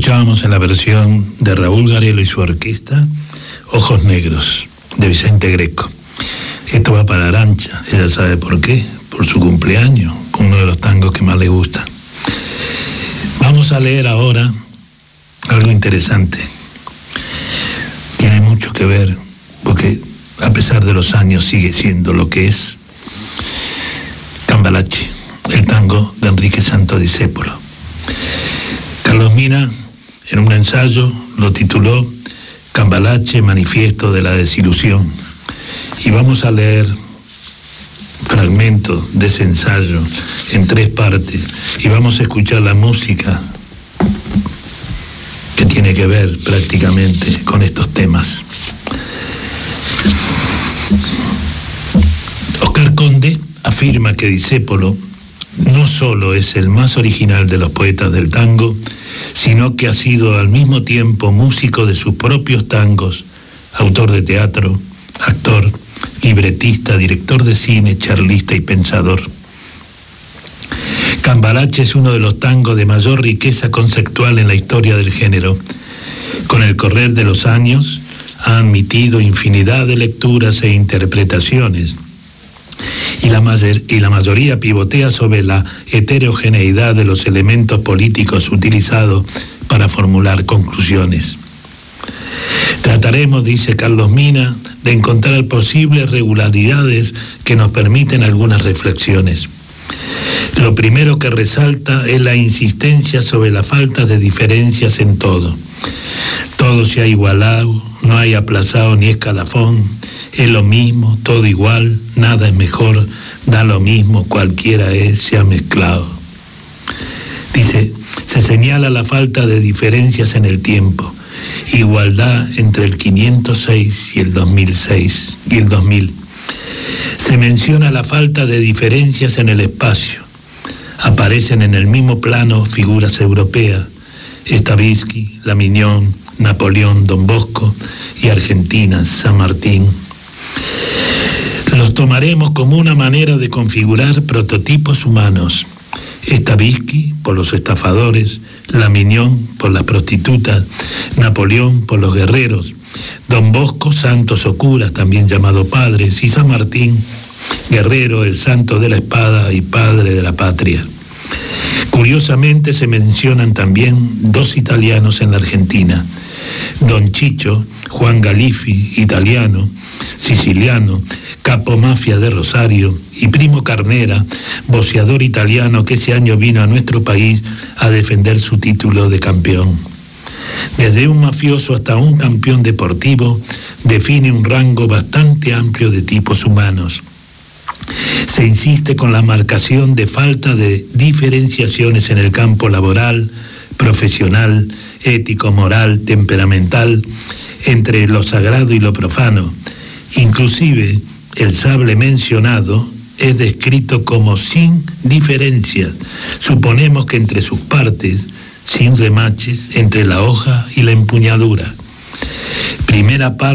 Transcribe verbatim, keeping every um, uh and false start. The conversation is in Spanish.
Escuchábamos en la versión de Raúl Garelo y su orquesta Ojos Negros, de Vicente Greco. Esto va para Arantxa, ella sabe por qué, por su cumpleaños, con uno de los tangos que más le gusta. Vamos a leer ahora algo interesante. Tiene mucho que ver, porque a pesar de los años sigue siendo lo que es. Cambalache, el tango de Enrique Santo Discépolo. Carlos Mina, en un ensayo, lo tituló Cambalache, manifiesto de la desilusión. Y vamos a leer fragmentos de ese ensayo en tres partes y vamos a escuchar la música que tiene que ver prácticamente con estos temas. Oscar Conde afirma que Discépolo no solo es el más original de los poetas del tango, sino que ha sido al mismo tiempo músico de sus propios tangos, autor de teatro, actor, libretista, director de cine, charlista y pensador. Cambalache es uno de los tangos de mayor riqueza conceptual en la historia del género. Con el correr de los años ha admitido infinidad de lecturas e interpretaciones, y la, mayor, y la mayoría pivotea sobre la heterogeneidad de los elementos políticos utilizados para formular conclusiones. Trataremos, dice Carlos Mina, de encontrar posibles regularidades que nos permiten algunas reflexiones. Lo primero que resalta es la insistencia sobre la falta de diferencias en todo. Todo se ha igualado, no hay aplazado ni escalafón, es lo mismo, todo igual, nada es mejor, da lo mismo, cualquiera es, se ha mezclado. Dice, se señala la falta de diferencias en el tiempo, igualdad entre el quinientos seis y el dos mil seis y el dos mil. Se menciona la falta de diferencias en el espacio. Aparecen en el mismo plano figuras europeas, Stravinsky, Lamignon, Napoleón, Don Bosco y Argentina, San Martín. Los tomaremos como una manera de configurar prototipos humanos. Stravinsky por los estafadores, Lamignon por las prostitutas, Napoleón por los guerreros, Don Bosco, santos o curas, también llamado padres, y San Martín, guerrero, el santo de la espada y padre de la patria. Curiosamente se mencionan también dos italianos en la Argentina, Don Chicho, Juan Galifi, italiano, siciliano, capo mafia de Rosario, y Primo Carnera, boxeador italiano que ese año vino a nuestro país a defender su título de campeón. Desde un mafioso hasta un campeón deportivo, define un rango bastante amplio de tipos humanos. Se insiste con la marcación de falta de diferenciaciones en el campo laboral, profesional, ético, moral, temperamental, entre lo sagrado y lo profano. Inclusive, el sable mencionado es descrito como sin diferencias. Suponemos que entre sus partes, sin remaches, entre la hoja y la empuñadura. Primera parte.